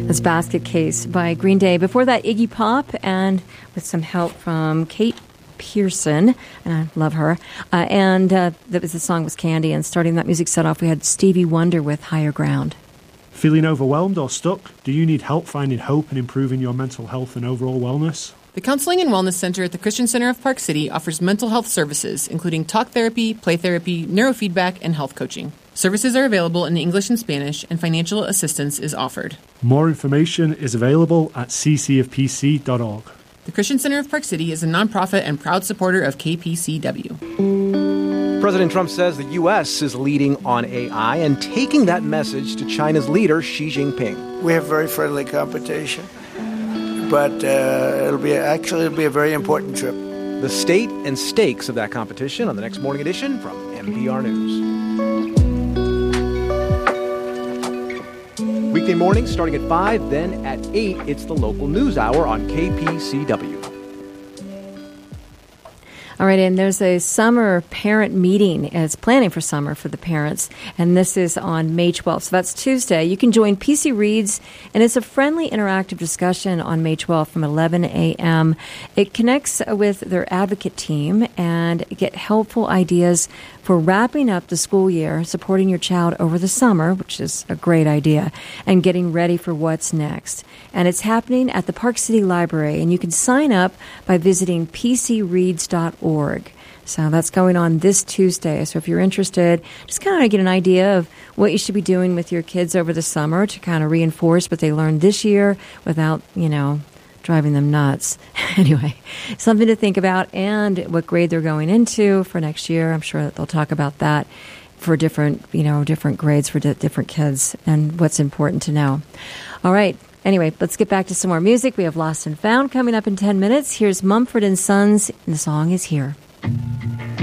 This Basket Case by Green Day. Before that, Iggy Pop, and with some help from Kate Pearson, and I love her. The song was Candy, and starting that music set off, we had Stevie Wonder with Higher Ground. Feeling overwhelmed or stuck? Do you need help finding hope and improving your mental health and overall wellness? The Counseling and Wellness Center at the Christian Center of Park City offers mental health services, including talk therapy, play therapy, neurofeedback, and health coaching. Services are available in English and Spanish, and financial assistance is offered. More information is available at ccofpc.org. The Christian Center of Park City is a nonprofit and proud supporter of KPCW. President Trump says the U.S. is leading on AI and taking that message to China's leader, Xi Jinping. We have very friendly competition, but it'll be a very important trip. The state and stakes of that competition on the next Morning Edition from NPR News. Weekday mornings starting at 5, then at 8, it's the local news hour on KPCW. All right, and there's a summer parent meeting. It's planning for summer for the parents, and this is on May 12th. So that's Tuesday. You can join PC Reads, and it's a friendly, interactive discussion on May 12th from 11 a.m. It connects with their advocate team and get helpful ideas for wrapping up the school year, supporting your child over the summer, which is a great idea, and getting ready for what's next. And it's happening at the Park City Library, and you can sign up by visiting pcreads.org. So that's going on this Tuesday. So if you're interested, just kind of get an idea of what you should be doing with your kids over the summer to kind of reinforce what they learned this year without, driving them nuts. Anyway, something to think about, and what grade they're going into for next year. I'm sure that they'll talk about that for different grades for different kids and what's important to know. All right. Anyway, let's get back to some more music. We have Lost and Found coming up in 10 minutes. Here's Mumford & Sons, and the song is Here.